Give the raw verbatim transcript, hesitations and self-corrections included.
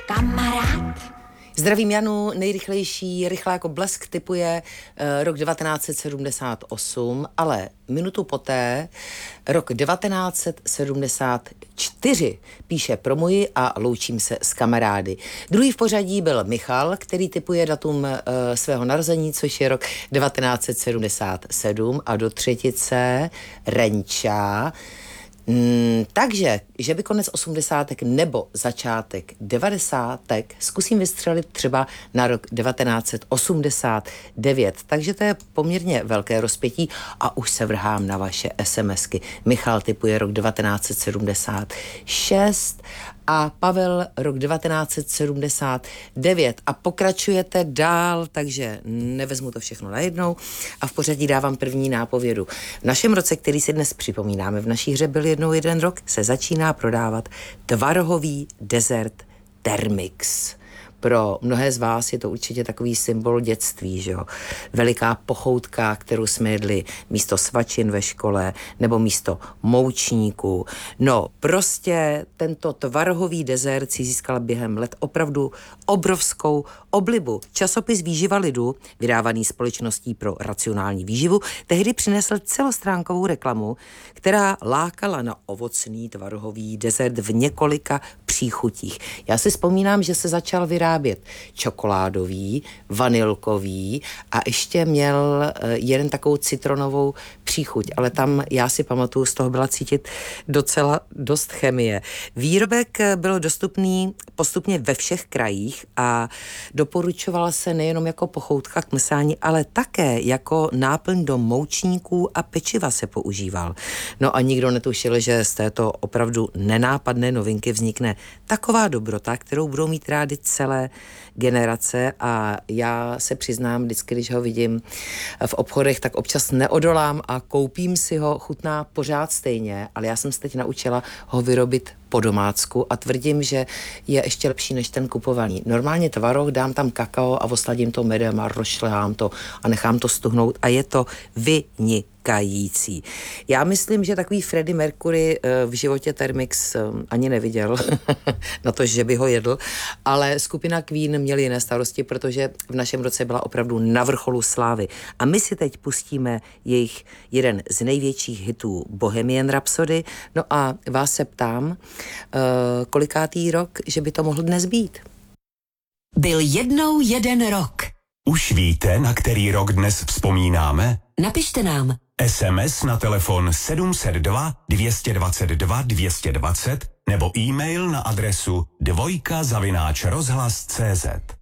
Kamarád. Zdravím Janu, nejrychlejší, rychlá jako blesk typuje uh, rok devatenáct set sedmdesát osm, ale minutu poté rok devatenáct set sedmdesát čtyři píše Promuji a loučím se s kamarády. Druhý v pořadí byl Michal, který typuje datum uh, svého narození, což je rok devatenáct set sedmdesát sedm, a do třetice Renča. Mm, takže, že by konec osmdesátek nebo začátek devadesátek zkusím vystřelit třeba na rok devatenáct set osmdesát devět. Takže to je poměrně velké rozpětí a už se vrhám na vaše SMSky. Michal typuje rok devatenáct set sedmdesát šest a Pavel rok devatenáct set sedmdesát devět a pokračujete dál, takže nevezmu to všechno najednou a v pořadí dávám první nápovědu. V našem roce, který si dnes připomínáme, v naší hře byl jednou jeden rok, se začíná prodávat tvarohový dezert Thermix. Pro mnohé z vás je to určitě takový symbol dětství, že jo? Veliká pochoutka, kterou jsme jedli místo svačin ve škole nebo místo moučníků. No, prostě tento tvarohový dezert si získal během let opravdu obrovskou oblibu. Časopis Výživa lidu, vydávaný Společností pro racionální výživu, tehdy přinesl celostránkovou reklamu, která lákala na ovocný tvarohový dezert v několika příchutích. Já si vzpomínám, že se začal vyrábět čokoládový, vanilkový a ještě měl jeden takovou citronovou příchuť, ale tam já si pamatuju, z toho byla cítit docela dost chemie. Výrobek byl dostupný postupně ve všech krajích a doporučoval se nejenom jako pochoutka k msání, ale také jako náplň do moučníků a pečiva se používal. No a nikdo netušil, že z této opravdu nenápadné novinky vznikne taková dobrota, kterou budou mít rádi celé generace, a já se přiznám, vždycky, když ho vidím v obchodech, tak občas neodolám a koupím si ho, chutná pořád stejně, ale já jsem se teď naučila ho vyrobit po domácku a tvrdím, že je ještě lepší než ten kupovaný. Normálně tvaroh, dám tam kakao a osladím to medem a rozšlehám to a nechám to stuhnout a je to vynikající. Já myslím, že takový Freddie Mercury v životě Thermix ani neviděl, na to, že by ho jedl, ale skupina Queen měli jiné starosti, protože v našem roce byla opravdu na vrcholu slávy. A my si teď pustíme jejich jeden z největších hitů, Bohemian Rhapsody. No a vás se ptám, uh, kolikátý rok, že by to mohl dnes být? Byl jednou jeden rok. Už víte, na který rok dnes vzpomínáme? Napište nám. es em es na telefon sedm set dva dvě dvacet dva dvě dvacet nebo e-mail na adresu dvojka zavináč rozhlas tečka cé zet.